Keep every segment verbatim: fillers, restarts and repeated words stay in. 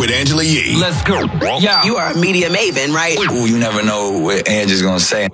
with Angela Yee. Let's go. Yeah. You are a media maven, right? Ooh, you never know what Angela's gonna say.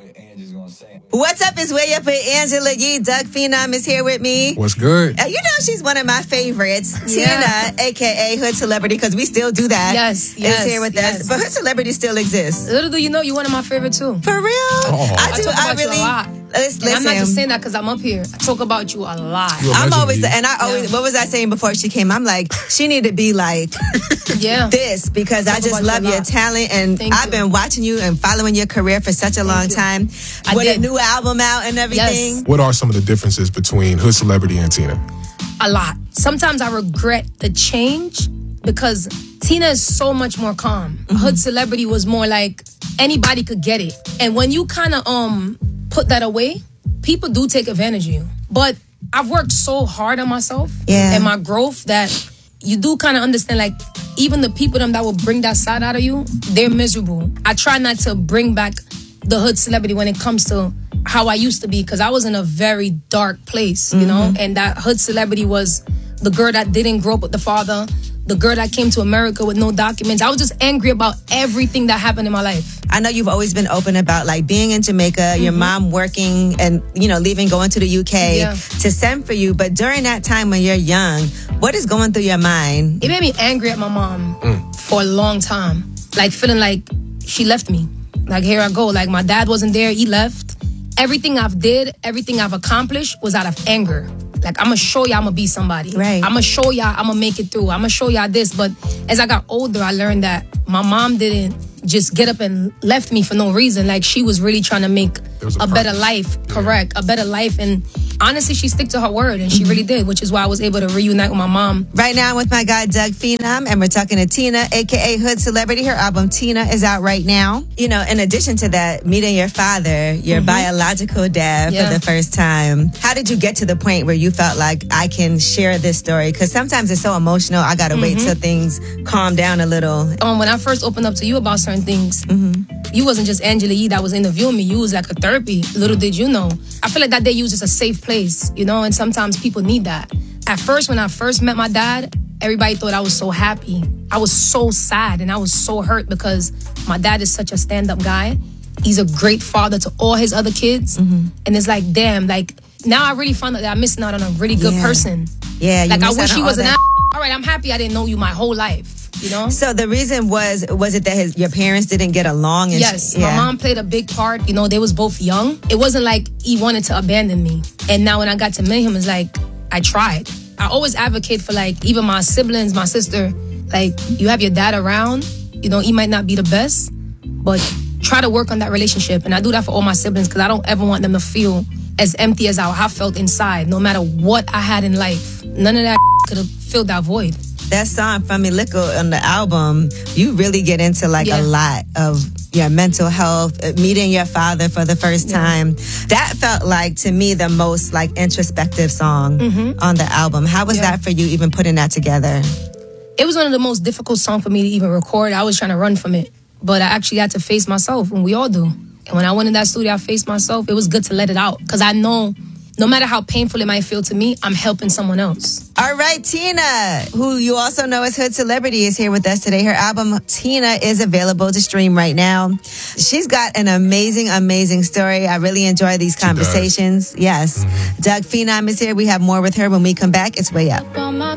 What's up? It's Way Up with Angela Yee. Doug Phenom is here with me. What's good? Uh, you know she's one of my favorites. Yeah. Tina, a k a. Hood Celebrity, because we still do that. Yes, yes, Is here with yes. us. But Hood Celebrity still exists. Little do you know, you're one of my favorite too. For real? Oh. I I do. talk I, about you really. a lot. Listen, And I'm not just listen. saying that because I'm up here. I talk about you a lot. You're a I'm legend, always, Yee. and I always, Yeah. what was I saying before she came? I'm like, she need to be like Yeah. this, because I Talk just about you love a your lot. talent, and Thank I've you. been watching you and following your career for such a long you. time. I With a did. new album out and everything. Yes. What are some of the differences between Hood Celebrity and Tina? A lot. Sometimes I regret the change because Tina is so much more calm. Mm-hmm. Hood Celebrity was more like anybody could get it. And when you kind of um put that away, people do take advantage of you. But I've worked so hard on myself Yeah. and my growth that you do kind of understand, like, even the people them that will bring that side out of you, they're miserable. I try not to bring back the Hood Celebrity when it comes to how I used to be, because I was in a very dark place, you know? And that Hood Celebrity was the girl that didn't grow up with the father, the girl that came to America with no documents. I was just angry about everything that happened in my life. I know you've always been open about like being in Jamaica, your mom working and, you know, leaving, going to the U K Yeah. to send for you. But during that time when you're young, what is going through your mind? It made me angry at my mom for a long time. Like feeling like she left me. Like, here I go. Like, my dad wasn't there. He left. Everything I've did, everything I've accomplished was out of anger. Like, I'm going to show y'all I'm going to be somebody. Right. I'm going to show y'all I'm going to make it through. I'm going to show y'all this. But as I got older, I learned that my mom didn't just get up and left me for no reason. Like, she was really trying to make was a, a better purpose. life. Correct. A better life. And honestly, she stick to her word. And she really did, which is why I was able to reunite with my mom. Right now I'm with my guy, Doug Phenom, and we're talking to Tina, a k a. Hood Celebrity. Her album, Tina, is out right now. You know, in addition to that, meeting your father, your biological dad, Yeah. for the first time. How did you get to the point where you felt like, I can share this story? Because sometimes it's so emotional. I got to wait till things calm down a little. Um, when I first opened up to you about certain things, you wasn't just Angela Yee that was interviewing me. You was like a therapy. Little did you know. I feel like that day you was just a safe place, you know, and sometimes people need that. At first, when I first met my dad, everybody thought I was so happy. I was so sad and I was so hurt because my dad is such a stand-up guy. He's a great father to all his other kids. And it's like, damn, like, now I really found out that I'm missing out on a really good Yeah. person. Yeah, you Like, I missed out wish on he all was an that. a- All right, I'm happy I didn't know you my whole life, you know? So the reason was, was it that his, your parents didn't get along? And Yes, sh- yeah. my mom played a big part. You know, they was both young. It wasn't like he wanted to abandon me. And now when I got to meet him, it's like, I tried. I always advocate for, like, even my siblings, my sister, like, you have your dad around, you know, he might not be the best, but try to work on that relationship. And I do that for all my siblings because I don't ever want them to feel as empty as I have felt inside, no matter what I had in life. None of that could have filled that void. That song from Iliko on the album, you really get into like Yeah. a lot of your mental health, uh, meeting your father for the first time. That felt like, to me, the most like introspective song on the album. How was Yeah. that for you, even putting that together? It was one of the most difficult songs for me to even record. I was trying to run from it, but I actually had to face myself, and we all do. And when I went in that studio, I faced myself. It was good to let it out because I know no matter how painful it might feel to me, I'm helping someone else. All right, Tina, who you also know as Hood Celebrity, is here with us today. Her album, Tina, is available to stream right now. She's got an amazing, amazing story. I really enjoy these conversations. Yes. Doug Phenom is here. We have more with her when we come back. It's Way Up.